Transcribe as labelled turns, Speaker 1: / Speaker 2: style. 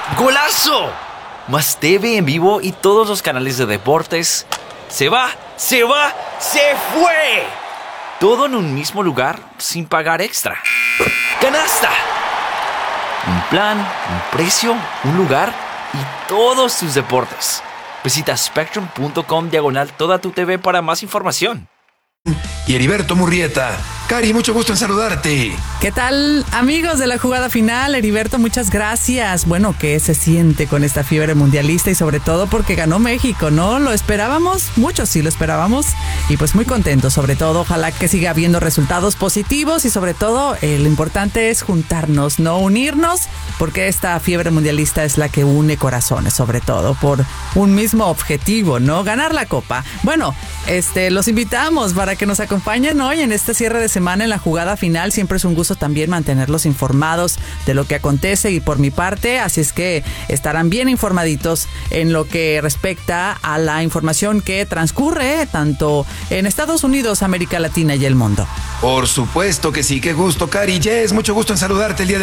Speaker 1: ¡Golazo! Más TV en vivo y todos los canales de deportes. ¡Se fue! Todo en un mismo lugar sin pagar extra. ¡Canasta! Un plan, un precio, un lugar y todos tus deportes. Visita spectrum.com/toda tu TV para más información.
Speaker 2: Y Heriberto Murrieta. Cari, mucho gusto en saludarte.
Speaker 3: ¿Qué tal, amigos de la jugada final? Heriberto, muchas gracias. Bueno, ¿qué se siente con esta fiebre mundialista? Y sobre todo porque ganó México, ¿no? ¿Lo esperábamos? Muchos sí lo esperábamos. Y pues muy contentos, sobre todo. Ojalá que siga habiendo resultados positivos. Y sobre todo, lo importante es juntarnos, no unirnos. Porque esta fiebre mundialista es la que une corazones, sobre todo. Por un mismo objetivo, ¿no? Ganar la copa. Bueno, los invitamos para que nos acompañen hoy en este cierre de semana en la jugada final. Siempre es un gusto también mantenerlos informados de lo que acontece y por mi parte, así es que estarán bien informaditos en lo que respecta a la información que transcurre tanto en Estados Unidos, América Latina y el mundo.
Speaker 2: Por supuesto que sí, qué gusto, Cari. Jess, mucho gusto en saludarte el día de